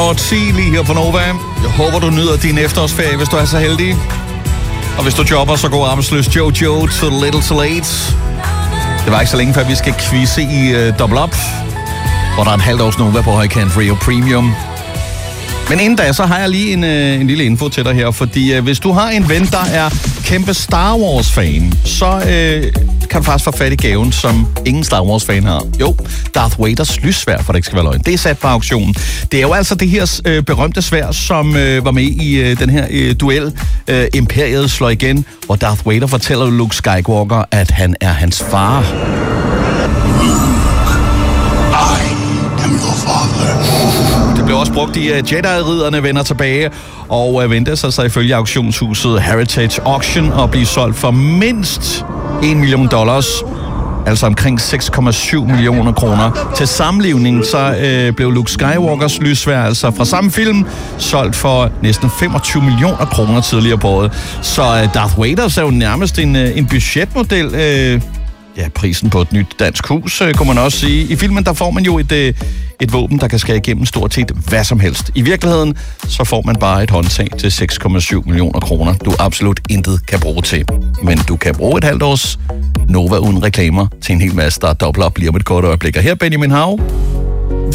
Og 10 lige her på Nova. Jeg håber, du nyder din efterårsferie, hvis du er så heldig. Og hvis du jobber, så går arbejdsløs Jojo to little to late. Det var ikke så længe før, vi skal quizze i Double Up, hvor der er et halvt års Nova på højkant Rio Premium. Men inden da, så har jeg lige en lille info til dig her, fordi hvis du har en ven, der er kæmpe Star Wars-fan, så kan du faktisk få fat i gaven, som ingen Star Wars-fan har. Jo, Darth Vaders lyssværd, for det ikke skal være løgn. Det er sat på auktionen. Det er jo altså det her berømte sværd, som var med i den her duel, Imperiet slår igen, hvor Darth Vader fortæller Luke Skywalker, at han er hans far. Det blev også brugt i Jedi-ridderne vender tilbage, og venter sig ifølge auktionshuset Heritage Auction at blive solgt for mindst $1 million, altså omkring 6,7 millioner kroner. Til sammenligning så blev Luke Skywalkers lyssværd, altså fra samme film, solgt for næsten 25 millioner kroner tidligere på året. Så Darth Vader er jo nærmest en budgetmodel. Ja, prisen på et nyt dansk hus, kunne man også sige. I filmen, der får man jo et våben, der kan skære igennem stort set hvad som helst. I virkeligheden, så får man bare et håndtag til 6,7 millioner kroner, du absolut intet kan bruge til. Men du kan bruge et halvt års Nova uden reklamer til en hel masse, der er dobbelt op lige om et kort øjeblik. Og her Benjamin Hav.